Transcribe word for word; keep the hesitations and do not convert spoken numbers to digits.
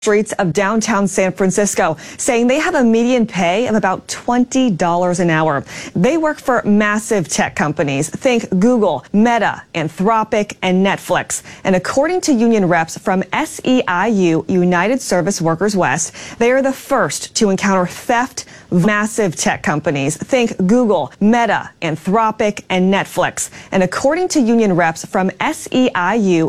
Streets of downtown San Francisco, saying they have a median pay of about twenty dollars an hour. They work for massive tech companies. Think Google, Meta, Anthropic, and Netflix. And according to union reps from S E I U, United Service Workers West, they are the first to encounter theft. Massive tech companies. Think Google, Meta, Anthropic, and Netflix. And according to union reps from S E I U,